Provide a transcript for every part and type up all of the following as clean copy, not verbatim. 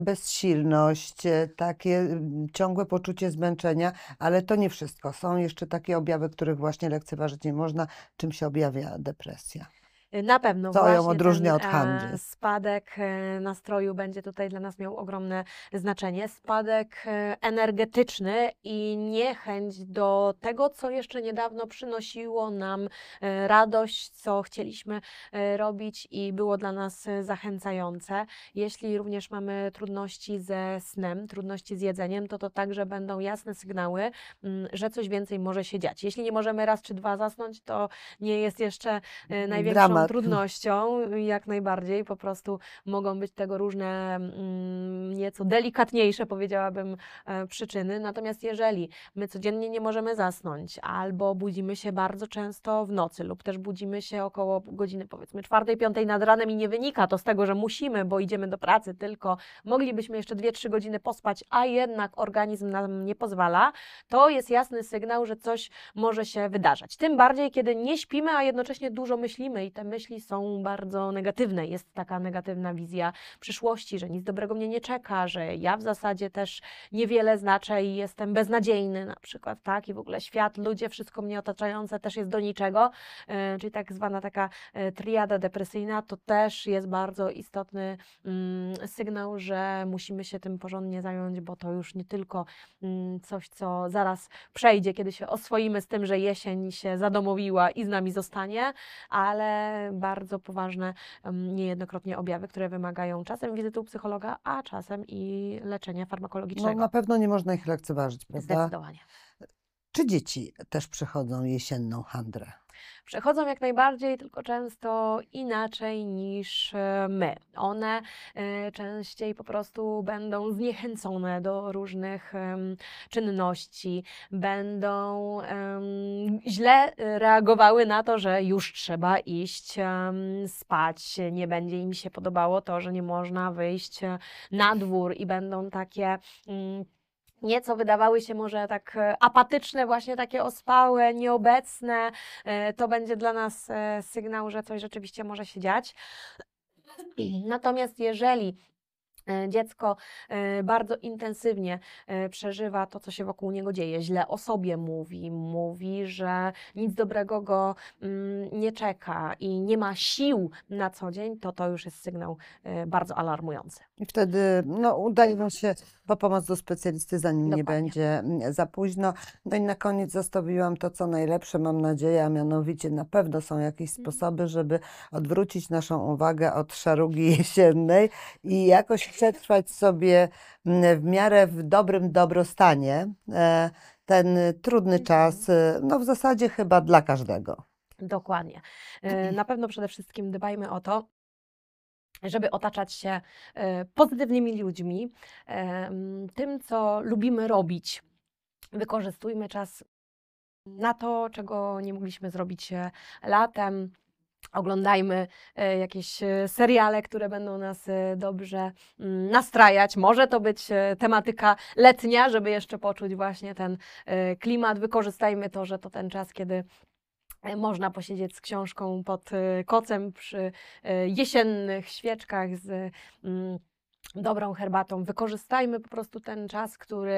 Bezsilność, takie ciągłe poczucie zmęczenia, ale to nie wszystko. Są jeszcze takie objawy, których właśnie lekceważyć nie można. Czym się objawia depresja? Na pewno Co ją właśnie odróżnia ten od handry? spadek nastroju będzie tutaj dla nas miał ogromne znaczenie. Spadek energetyczny i niechęć do tego, co jeszcze niedawno przynosiło nam radość, co chcieliśmy robić i było dla nas zachęcające. Jeśli również mamy trudności ze snem, trudności z jedzeniem, to także będą jasne sygnały, że coś więcej może się dziać. Jeśli nie możemy raz czy dwa zasnąć, to nie jest jeszcze największą Dramat. trudnością, jak najbardziej, po prostu mogą być tego różne nieco delikatniejsze, powiedziałabym, przyczyny. Natomiast jeżeli my codziennie nie możemy zasnąć, albo budzimy się bardzo często w nocy, lub też budzimy się około godziny, powiedzmy 4, 5 nad ranem i nie wynika to z tego, że musimy, bo idziemy do pracy, tylko moglibyśmy jeszcze 2-3 godziny pospać, a jednak organizm nam nie pozwala, to jest jasny sygnał, że coś może się wydarzać. Tym bardziej, kiedy nie śpimy, a jednocześnie dużo myślimy i te myśli są bardzo negatywne. Jest taka negatywna wizja przyszłości, że nic dobrego mnie nie czeka, że ja w zasadzie też niewiele znaczę i jestem beznadziejny na przykład, tak? I w ogóle świat, ludzie, wszystko mnie otaczające też jest do niczego, czyli tak zwana taka triada depresyjna, to też jest bardzo istotny sygnał, że musimy się tym porządnie zająć, bo to już nie tylko coś, co zaraz przejdzie, kiedy się oswoimy z tym, że jesień się zadomowiła i z nami zostanie, ale bardzo poważne niejednokrotnie objawy, które wymagają czasem wizyty u psychologa, a czasem i leczenia No farmakologicznego. na pewno nie można ich lekceważyć, prawda? Zdecydowanie. Czy dzieci też przechodzą jesienną handrę? Przechodzą jak najbardziej, tylko często inaczej niż my. One częściej po prostu będą zniechęcone do różnych czynności, będą źle reagowały na to, że już trzeba iść spać, nie będzie im się podobało to, że nie można wyjść na dwór i będą takie nieco wydawały się może tak apatyczne, właśnie takie ospałe, nieobecne. To będzie dla nas sygnał, że coś rzeczywiście może się dziać. Natomiast jeżeli dziecko bardzo intensywnie przeżywa to, co się wokół niego dzieje, źle o sobie mówi, że nic dobrego go nie czeka i nie ma sił na co dzień, to już jest sygnał bardzo alarmujący. I wtedy udajmy się po pomoc do specjalisty, zanim nie Dokładnie. będzie za późno. No i na koniec zostawiłam to, co najlepsze, mam nadzieję, a mianowicie na pewno są jakieś sposoby, żeby odwrócić naszą uwagę od szarugi jesiennej i jakoś przetrwać sobie w miarę w dobrym dobrostanie ten trudny czas, no w zasadzie chyba dla każdego. Dokładnie. Na pewno przede wszystkim dbajmy o to, żeby otaczać się pozytywnymi ludźmi, tym, co lubimy robić. Wykorzystujmy czas na to, czego nie mogliśmy zrobić latem. Oglądajmy jakieś seriale, które będą nas dobrze nastrajać. Może to być tematyka letnia, żeby jeszcze poczuć właśnie ten klimat. Wykorzystajmy to, że to ten czas, kiedy można posiedzieć z książką pod kocem przy jesiennych świeczkach z dobrą herbatą. Wykorzystajmy po prostu ten czas,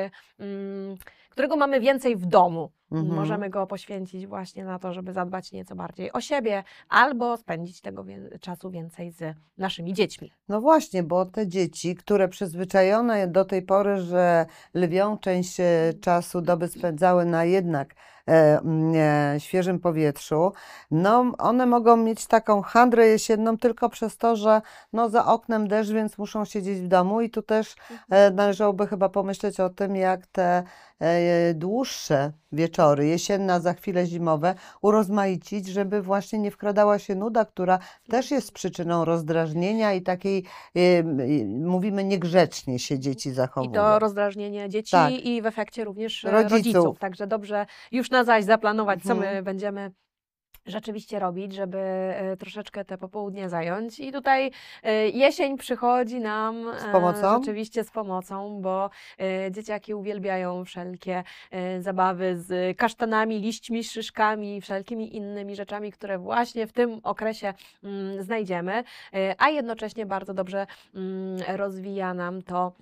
którego mamy więcej w domu. Możemy go poświęcić właśnie na to, żeby zadbać nieco bardziej o siebie albo spędzić tego czasu więcej z naszymi dziećmi. No właśnie, bo te dzieci, które przyzwyczajone do tej pory, że lwią część czasu doby spędzały na jednak świeżym powietrzu, no one mogą mieć taką handrę jesienną tylko przez to, że no za oknem deszcz, więc muszą siedzieć w domu i tu też należałoby chyba pomyśleć o tym, jak te dłuższe wieczory, jesienne, a za chwilę zimowe, urozmaicić, żeby właśnie nie wkradała się nuda, która też jest przyczyną rozdrażnienia i takiej, mówimy, niegrzecznie się dzieci I zachowują. to rozdrażnienie dzieci Tak. i w efekcie również Rodziców. rodziców. Także dobrze już na zaś zaplanować, co my będziemy rzeczywiście robić, żeby troszeczkę te popołudnie zająć. I tutaj jesień przychodzi nam Z pomocą? rzeczywiście z pomocą, bo dzieciaki uwielbiają wszelkie zabawy z kasztanami, liśćmi, szyszkami, wszelkimi innymi rzeczami, które właśnie w tym okresie znajdziemy, a jednocześnie bardzo dobrze rozwija nam to